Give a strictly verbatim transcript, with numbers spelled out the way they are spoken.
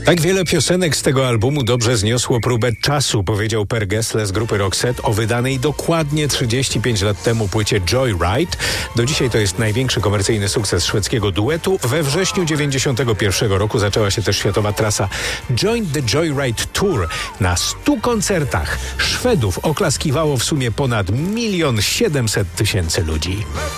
Tak wiele piosenek z tego albumu dobrze zniosło próbę czasu, powiedział Per Gessle z grupy Roxette o wydanej dokładnie trzydzieści pięć lat temu płycie Joyride. Do dzisiaj to jest największy komercyjny sukces szwedzkiego duetu. We wrześniu dziewięćdziesiątego pierwszego roku zaczęła się też światowa trasa Join the Joyride Tour. Na stu koncertach Szwedów oklaskiwało w sumie ponad milion siedemset tysięcy ludzi.